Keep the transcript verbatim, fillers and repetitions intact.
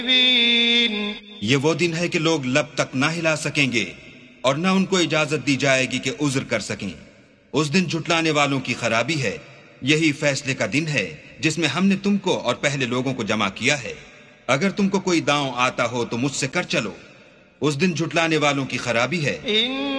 ये वो दिन है कि लोग लब तक ना हिला सकेंगे और ना उनको इजाजत दी जाएगी कि उज्र कर सकें। उस दिन झुटलाने वालों की खराबी है। यही फैसले का दिन है जिसमें हमने तुमको और पहले लोगों को जमा किया है। अगर तुमको कोई दांव आता हो तो मुझसे कर चलो। उस दिन झुटलाने वालों की खराबी है।